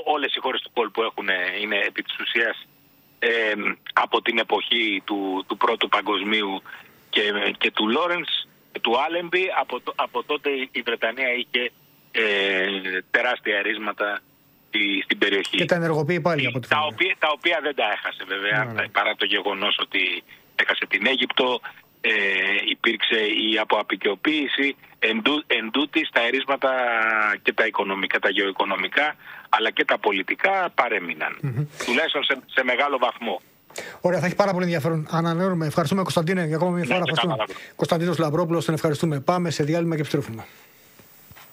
όλες οι χώρες του κόλπου είναι επί της ουσίας από την εποχή του Πρώτου Παγκοσμίου και του Λόρενς, του Άλεμπι. Από τότε η Βρετανία είχε τεράστια ερίσματα στην περιοχή. Και τα ενεργοποιεί πάλι από τα οποία δεν τα έχασε βέβαια, παρά το γεγονός ότι έχασε την Αίγυπτο. Υπήρξε η αποαπικιοποίηση. Εν τούτης, τα ερίσματα και τα οικονομικά, τα γεωοικονομικά, αλλά και τα πολιτικά παρέμειναν. Τουλάχιστον σε μεγάλο βαθμό. Ωραία, θα έχει πάρα πολύ ενδιαφέρον. Ανανεώνουμε. Ευχαριστούμε, Κωνσταντίνε, για ακόμα μια φορά. Κωνσταντίνος Λαμπρόπουλος, τον ευχαριστούμε. Πάμε σε διάλειμμα και επιστρέφουμε.